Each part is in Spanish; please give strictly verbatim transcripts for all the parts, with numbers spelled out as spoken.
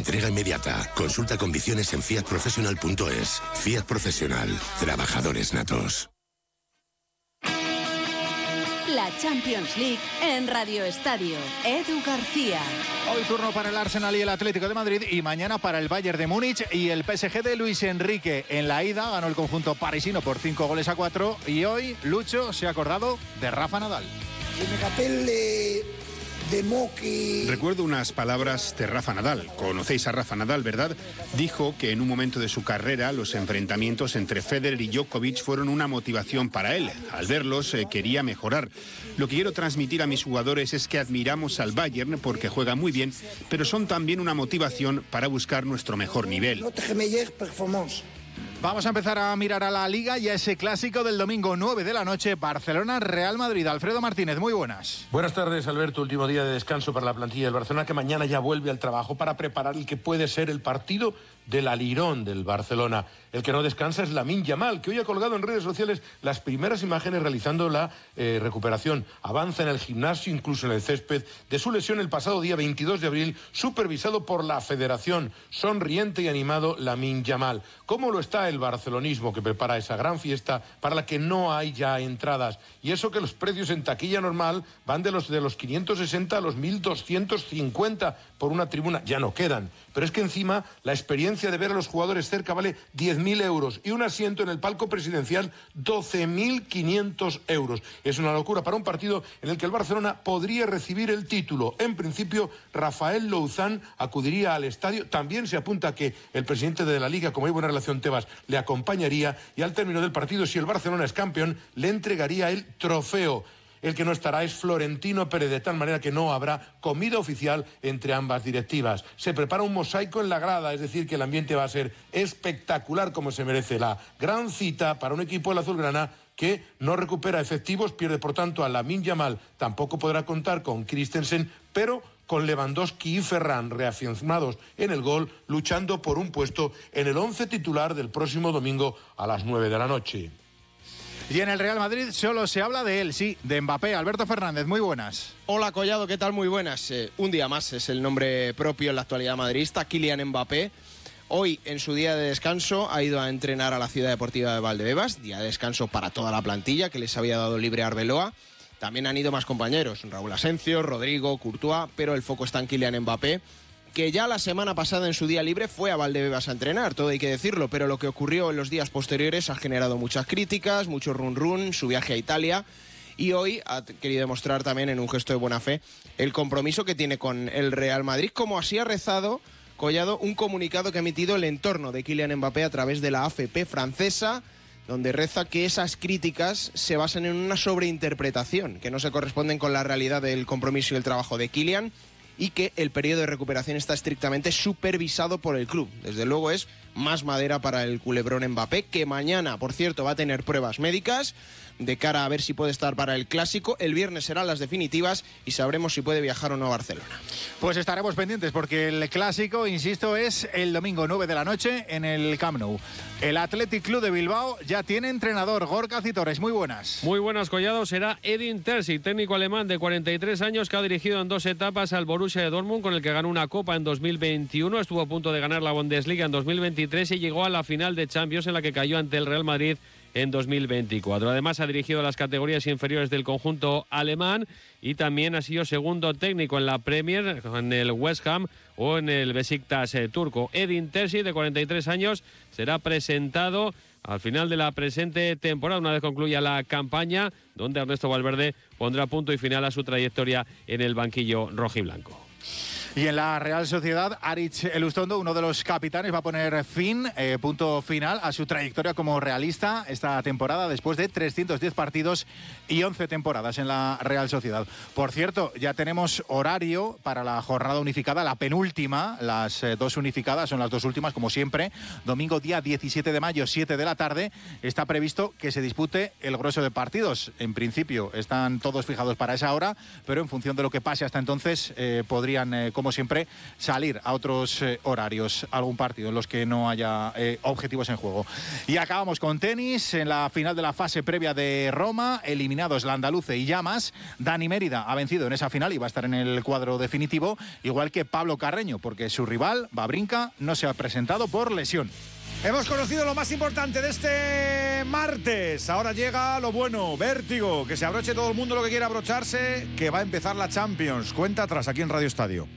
Entrega inmediata. Consulta condiciones en fiat professional punto es. Fiat Profesional. Trabajadores natos. La Champions League en Radio Estadio. Edu García. Hoy turno para el Arsenal y el Atlético de Madrid y mañana para el Bayern de Múnich y el P S G de Luis Enrique. En la ida ganó el conjunto parisino por cinco goles a cuatro y hoy Lucho se ha acordado de Rafa Nadal. Recuerdo unas palabras de Rafa Nadal. Conocéis a Rafa Nadal, ¿verdad? Dijo que en un momento de su carrera los enfrentamientos entre Federer y Djokovic fueron una motivación para él. Al verlos eh, quería mejorar. Lo que quiero transmitir a mis jugadores es que admiramos al Bayern porque juega muy bien, pero son también una motivación para buscar nuestro mejor nivel. Vamos a empezar a mirar a la Liga y a ese clásico del domingo nueve de la noche, Barcelona-Real Madrid. Alfredo Martínez, muy buenas. Buenas tardes, Alberto. Último día de descanso para la plantilla del Barcelona, que mañana ya vuelve al trabajo para preparar el que puede ser el partido del alirón del Barcelona. El que no descansa es Lamine Yamal, que hoy ha colgado en redes sociales las primeras imágenes realizando la eh, recuperación. Avanza en el gimnasio, incluso en el césped, de su lesión el pasado día veintidós de abril, supervisado por la Federación. Sonriente y animado Lamine Yamal. ¿Cómo lo está el barcelonismo, que prepara esa gran fiesta para la que no hay ya entradas? Y eso que los precios en taquilla normal van de los, de los quinientos sesenta a los mil doscientos cincuenta por una tribuna. Ya no quedan. Pero es que encima la experiencia de ver a los jugadores cerca vale diez mil euros y un asiento en el palco presidencial doce mil quinientos euros. Es una locura para un partido en el que el Barcelona podría recibir el título. En principio, Rafael Louzán acudiría al estadio. También se apunta que el presidente de la Liga, como hay buena relación Tebas, le acompañaría y al término del partido, si el Barcelona es campeón, le entregaría el trofeo. El que no estará es Florentino Pérez, de tal manera que no habrá comida oficial entre ambas directivas. Se prepara un mosaico en la grada, es decir, que el ambiente va a ser espectacular, como se merece. La gran cita para un equipo del azulgrana que no recupera efectivos, pierde por tanto a Lamine Yamal. Tampoco podrá contar con Christensen, pero con Lewandowski y Ferran reafirmados en el gol, luchando por un puesto en el once titular del próximo domingo a las nueve de la noche. Y en el Real Madrid solo se habla de él, sí, de Mbappé. Alberto Fernández, muy buenas. Hola Collado, ¿qué tal? Muy buenas. Eh, un día más es el nombre propio en la actualidad madridista, Kylian Mbappé. Hoy, en su día de descanso, ha ido a entrenar a la Ciudad Deportiva de Valdebebas, día de descanso para toda la plantilla que les había dado libre a Arbeloa. También han ido más compañeros, Raúl Asencio, Rodrigo, Courtois, pero el foco está en Kylian Mbappé, que ya la semana pasada en su día libre fue a Valdebebas a entrenar, todo hay que decirlo, pero lo que ocurrió en los días posteriores ha generado muchas críticas, mucho run run, su viaje a Italia, y hoy ha querido demostrar también en un gesto de buena fe el compromiso que tiene con el Real Madrid, como así ha rezado Collado un comunicado que ha emitido el entorno de Kylian Mbappé a través de la A F P francesa, donde reza que esas críticas se basan en una sobreinterpretación, que no se corresponden con la realidad del compromiso y el trabajo de Kylian, y que el periodo de recuperación está estrictamente supervisado por el club. Desde luego es más madera para el culebrón Mbappé, que mañana, por cierto, va a tener pruebas médicas de cara a ver si puede estar para el Clásico. El viernes serán las definitivas y sabremos si puede viajar o no a Barcelona. Pues estaremos pendientes porque el Clásico, insisto, es el domingo nueve de la noche en el Camp Nou. El Athletic Club de Bilbao ya tiene entrenador. Gorka Citores, muy buenas. Muy buenas, Collado. Será Edin Terzic, técnico alemán de cuarenta y tres años, que ha dirigido en dos etapas al Borussia de Dortmund, con el que ganó una Copa en dos mil veintiuno. Estuvo a punto de ganar la Bundesliga en dos mil veintitrés y llegó a la final de Champions, en la que cayó ante el Real Madrid en dos mil veinticuatro. Además, ha dirigido las categorías inferiores del conjunto alemán y también ha sido segundo técnico en la Premier, en el West Ham o en el Besiktas eh, turco. Edin Terzic, de cuarenta y tres años, será presentado al final de la presente temporada, una vez concluya la campaña, donde Ernesto Valverde pondrá punto y final a su trayectoria en el banquillo rojiblanco. Y en la Real Sociedad, Aritz Elustondo, uno de los capitanes, va a poner fin, eh, punto final, a su trayectoria como realista esta temporada, después de trescientos diez partidos y once temporadas en la Real Sociedad. Por cierto, ya tenemos horario para la jornada unificada, la penúltima. Las eh, dos unificadas son las dos últimas, como siempre. Domingo, día diecisiete de mayo, siete de la tarde. Está previsto que se dispute el grueso de partidos. En principio están todos fijados para esa hora, pero en función de lo que pase hasta entonces, eh, podrían, eh, como como siempre, salir a otros eh, horarios, algún partido en los que no haya eh, objetivos en juego. Y acabamos con tenis, en la final de la fase previa de Roma, eliminados la Andaluce y Llamas. Dani Mérida ha vencido en esa final y va a estar en el cuadro definitivo, igual que Pablo Carreño, porque su rival, Wawrinka, no se ha presentado por lesión. Hemos conocido lo más importante de este martes. Ahora llega lo bueno, vértigo. Que se abroche todo el mundo lo que quiera abrocharse, que va a empezar la Champions. Cuenta atrás aquí en Radio Estadio.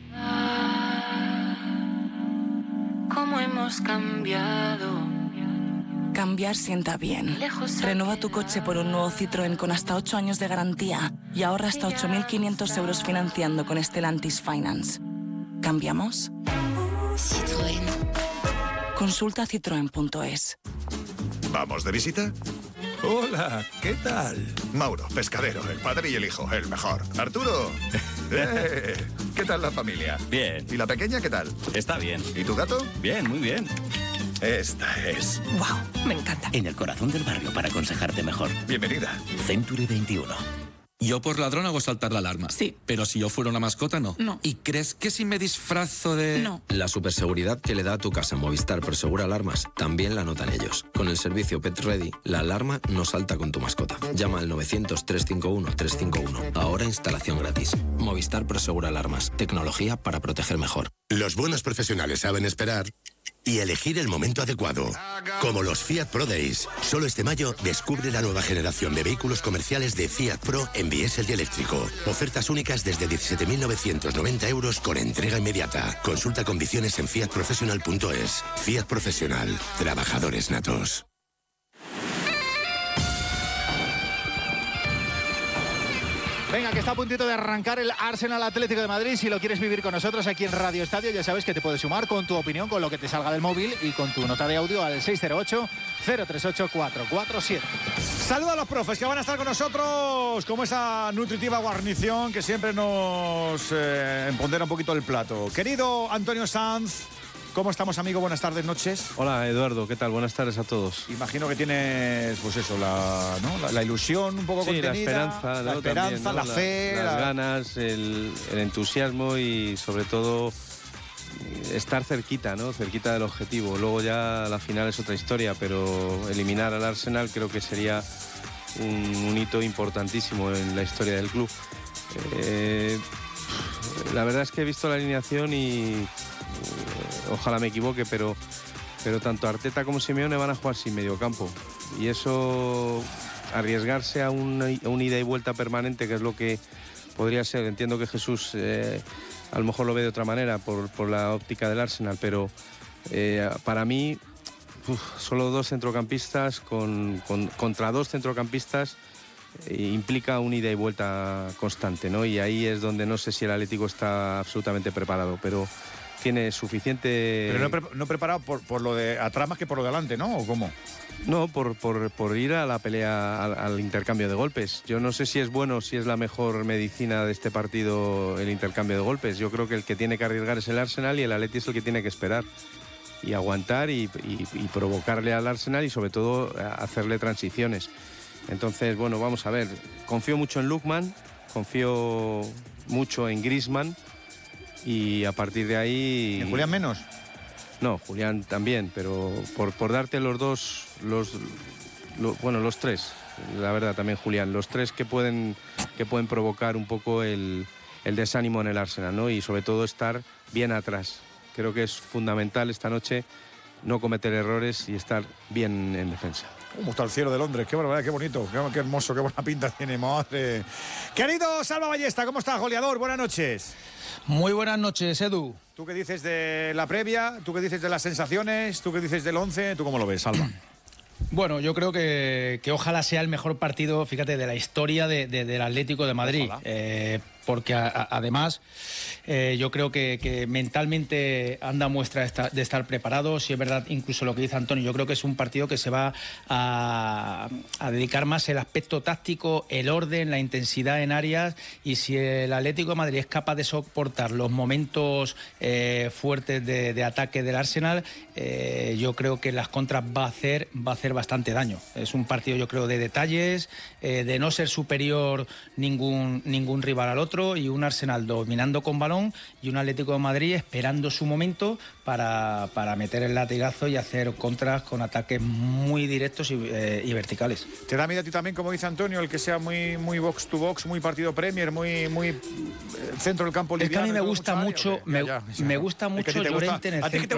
¿Cómo hemos cambiado? Cambiar sienta bien. Renueva tu coche por un nuevo Citroën con hasta ocho años de garantía y ahorra hasta ocho mil quinientos euros financiando con Stellantis Finance. ¿Cambiamos? Citroën. Consulta citroen punto es. ¿Vamos de visita? Hola, ¿qué tal? Mauro, pescadero, el padre y el hijo, el mejor. Arturo, eh, ¿qué tal la familia? Bien. ¿Y la pequeña qué tal? Está bien. ¿Y tu gato? Bien, muy bien. Esta es. Wow, me encanta. En el corazón del barrio para aconsejarte mejor. Bienvenida. Century veintiuno. Yo por ladrón hago saltar la alarma. Sí. Pero si yo fuera una mascota, no. No. ¿Y crees que si me disfrazo de...? No. La superseguridad que le da a tu casa Movistar Prosegura Alarmas también la notan ellos. Con el servicio Pet Ready, la alarma no salta con tu mascota. Llama al novecientos, trescientos cincuenta y uno, trescientos cincuenta y uno. Ahora instalación gratis. Movistar Prosegura Alarmas. Tecnología para proteger mejor. Los buenos profesionales saben esperar y elegir el momento adecuado. Como los Fiat Pro Days. Solo este mayo descubre la nueva generación de vehículos comerciales de Fiat Pro en diésel y eléctrico. Ofertas únicas desde diecisiete mil novecientos noventa euros con entrega inmediata. Consulta condiciones en fiat professional punto es. Fiat Profesional. Trabajadores natos. Venga, que está a puntito de arrancar el Arsenal Atlético de Madrid. Si lo quieres vivir con nosotros aquí en Radio Estadio, ya sabes que te puedes sumar con tu opinión, con lo que te salga del móvil y con tu nota de audio al seis cero ocho, cero tres ocho, cuatro cuatro siete. Saludos a los profes que van a estar con nosotros, como esa nutritiva guarnición que siempre nos eh, empodera un poquito el plato. Querido Antonio Sanz, ¿cómo estamos, amigo? Buenas tardes, noches. Hola, Eduardo, ¿qué tal? Buenas tardes a todos. Imagino que tienes, pues eso, la, ¿no? la, la ilusión un poco sí, contenida. la esperanza, ¿no? La esperanza, También, ¿no? la la, fe. Las la... ganas, el, el entusiasmo y, sobre todo, estar cerquita, ¿no? Cerquita del objetivo. Luego ya la final es otra historia, pero eliminar al Arsenal creo que sería un, un hito importantísimo en la historia del club. Eh, la verdad es que he visto la alineación y... ojalá me equivoque, pero, pero tanto Arteta como Simeone van a jugar sin mediocampo. Y eso, arriesgarse a un, a un ida y vuelta permanente, que es lo que podría ser. Entiendo que Jesús eh, a lo mejor lo ve de otra manera por, por la óptica del Arsenal, pero eh, para mí, uf, solo dos centrocampistas con, con, contra dos centrocampistas eh, implica un ida y vuelta constante, ¿no? Y ahí es donde no sé si el Atlético está absolutamente preparado, pero tiene suficiente... Pero no, pre no preparado por, por lo de atrás más que por lo de adelante, ¿no? ¿O cómo? No, por, por, por ir a la pelea, al, al intercambio de golpes. Yo no sé si es bueno, si es la mejor medicina de este partido el intercambio de golpes. Yo creo que el que tiene que arriesgar es el Arsenal y el Atleti es el que tiene que esperar y aguantar y, y, y provocarle al Arsenal y sobre todo hacerle transiciones. Entonces, bueno, vamos a ver. Confío mucho en Lookman, confío mucho en Griezmann. Y a partir de ahí... ¿Y Julián menos? No, Julián también, pero por, por darte los dos, los, los, bueno, los tres, la verdad también Julián, los tres que pueden, que pueden provocar un poco el, el desánimo en el Arsenal, ¿no? Y sobre todo estar bien atrás. Creo que es fundamental esta noche no cometer errores y estar bien en defensa. ¿Cómo está el cielo de Londres? Qué barbaridad, qué bonito, qué, qué hermoso, qué buena pinta tiene, madre. Querido Salva Ballesta, ¿cómo estás, goleador? Buenas noches. Muy buenas noches, Edu. ¿Tú qué dices de la previa? ¿Tú qué dices de las sensaciones? ¿Tú qué dices del once? ¿Tú cómo lo ves, Salva? Bueno, yo creo que, que ojalá sea el mejor partido, fíjate, de la historia de, de, del Atlético de Madrid. Eh, porque a, a, además eh, yo creo que, que mentalmente anda muestra de estar, de estar preparado. Si es verdad, incluso lo que dice Antonio, yo creo que es un partido que se va a, a dedicar más el aspecto táctico, el orden, la intensidad en áreas, y si el Atlético de Madrid es capaz de soportar los momentos eh, fuertes de, de ataque del Arsenal, eh, yo creo que las contras va a hacer, va a hacer bastante daño. Es un partido, yo creo, de detalles, eh, de no ser superior ningún, ningún rival al otro. centro y un Arsenal dominando con balón y un Atlético de Madrid esperando su momento para, para meter el latigazo y hacer contras con ataques muy directos y, eh, y verticales. ¿Te da miedo a ti también, como dice Antonio, el que sea muy, muy box to box, muy partido Premier, muy, muy centro del campo liviano? Es que a mí me gusta mucho, me, ya, ya, me gusta es que mucho a ti te Llorente gusta, en el a ti que te centro